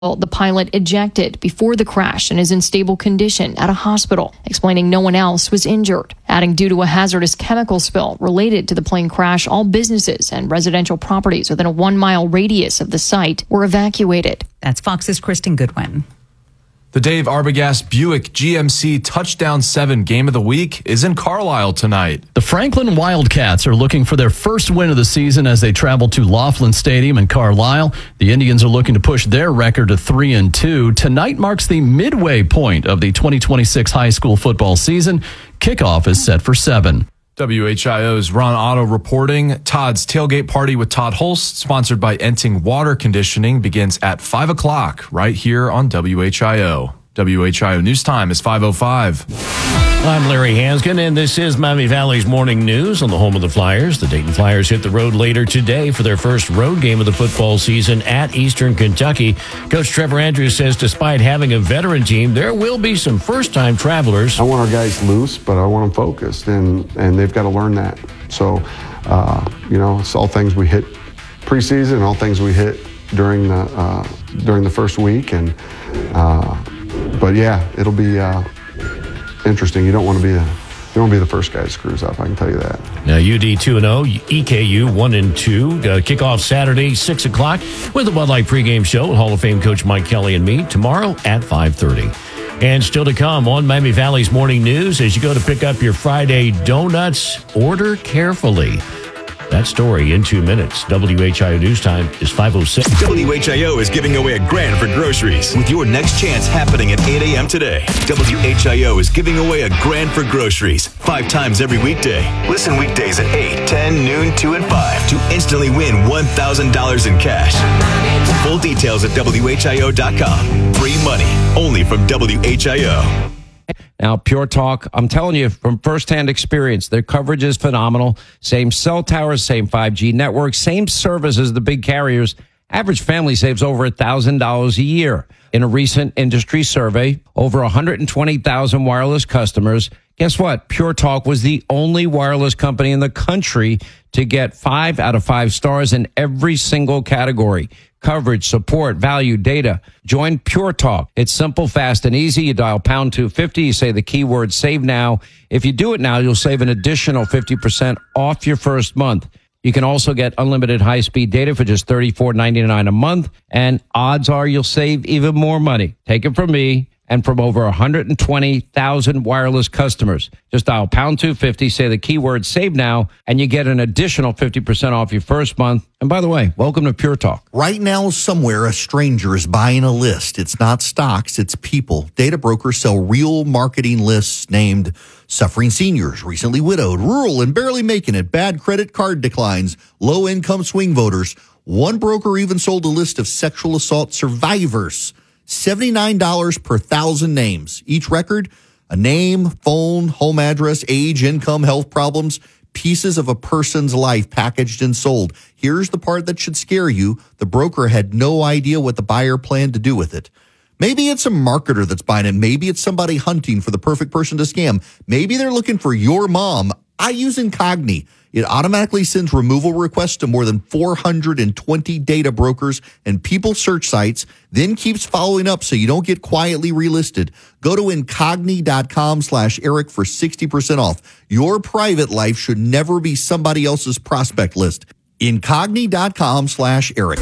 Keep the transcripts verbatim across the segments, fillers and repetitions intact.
The pilot ejected before the crash and is in stable condition at a hospital, explaining no one else was injured. Adding, due to a hazardous chemical spill related to the plane crash, all businesses and residential properties within a one-mile radius of the site were evacuated. That's Fox's Kristen Goodwin. The Dave Arbogast Buick G M C Touchdown seven Game of the Week is in Carlisle tonight. The Franklin Wildcats are looking for their first win of the season as they travel to Laughlin Stadium in Carlisle. The Indians are looking to push their record to three and two. Tonight marks the midway point of the twenty twenty-six high school football season. Kickoff is set for seven. W H I O's Ron Otto reporting. Todd's Tailgate Party with Todd Holst, sponsored by Enting Water Conditioning, begins at five o'clock right here on W H I O. W H I O News Time is five oh five. I'm Larry Hanskin, and this is Miami Valley's Morning News on the home of the Flyers. The Dayton Flyers hit the road later today for their first road game of the football season at Eastern Kentucky. Coach Trevor Andrews says despite having a veteran team, there will be some first-time travelers. I want our guys loose, but I want them focused, and, and they've got to learn that. So, uh, you know, it's all things we hit preseason, all things we hit during the uh, during the first week, and uh, but yeah, it'll be uh, interesting. You don't want to be a, you don't want to be the first guy that screws up. I can tell you that. Now U D two and zero, E K U one and two. Uh, kickoff Saturday six o'clock with the Bud Light pregame show with Hall of Fame coach Mike Kelly and me tomorrow at five thirty. And still to come on Miami Valley's Morning News, as you go to pick up your Friday donuts, order carefully. That story in two minutes. W H I O News Time is five oh six. W H I O is giving away a grand for groceries with your next chance happening at eight a.m. today. W H I O is giving away a grand for groceries five times every weekday. Listen weekdays at eight, ten, noon, two, and five to instantly win one thousand dollars in cash. Full details at W H I O dot com. Free money only from W H I O. Now, Pure Talk, I'm telling you from firsthand experience, their coverage is phenomenal. Same cell towers, same five G network, same service as the big carriers. Average family saves over one thousand dollars a year. In a recent industry survey, over one hundred twenty thousand wireless customers. Guess what? Pure Talk was the only wireless company in the country to get five out of five stars in every single category. Coverage, support, value, data. Join Pure Talk. It's simple, fast, and easy. You dial pound two fifty. You say the keyword save now. If you do it now, you'll save an additional fifty percent off your first month. You can also get unlimited high-speed data for just thirty-four ninety-nine a month. And odds are you'll save even more money. Take it from me and from over one hundred twenty thousand wireless customers. Just dial pound two fifty, say the keyword save now, and you get an additional fifty percent off your first month. And by the way, welcome to Pure Talk. Right now, somewhere, a stranger is buying a list. It's not stocks, it's people. Data brokers sell real marketing lists named suffering seniors, recently widowed, rural and barely making it, bad credit card declines, low-income swing voters. One broker even sold a list of sexual assault survivors. seventy-nine dollars per thousand names. Each record, a name, phone, home address, age, income, health problems, pieces of a person's life packaged and sold. Here's the part that should scare you. The broker had no idea what the buyer planned to do with it. Maybe it's a marketer that's buying it. Maybe it's somebody hunting for the perfect person to scam. Maybe they're looking for your mom. I use Incogni. It automatically sends removal requests to more than four hundred twenty data brokers and people search sites, then keeps following up so you don't get quietly relisted. Go to Incogni.com slash Eric for sixty percent off. Your private life should never be somebody else's prospect list. Incogni.com slash Eric.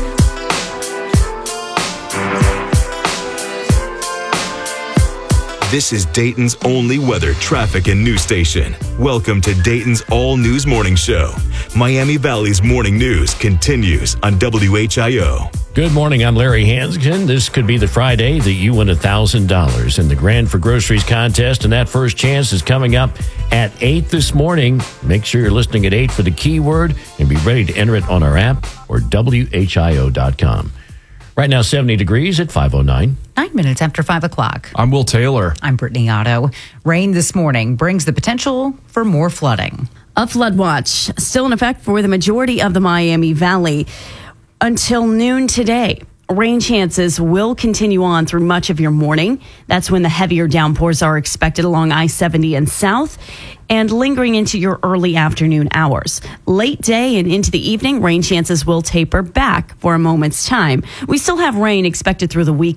This is Dayton's only weather, traffic, and news station. Welcome to Dayton's all-news morning show. Miami Valley's morning news continues on W H I O. Good morning, I'm Larry Hanskin. This could be the Friday that you win one thousand dollars in the Grand for Groceries contest, and that first chance is coming up at eight this morning. Make sure you're listening at eight for the keyword and be ready to enter it on our app or W H I O dot com. Right now, seventy degrees at five oh nine. Nine minutes after five o'clock. I'm Will Taylor. I'm Brittany Otto. Rain this morning brings the potential for more flooding. A flood watch still in effect for the majority of the Miami Valley until noon today. rain chances will continue on through much of your morning. That's when the heavier downpours are expected along I seventy and south and lingering into your early afternoon hours. Late day and into the evening, rain chances will taper back for a moment's time. We still have rain expected through the week.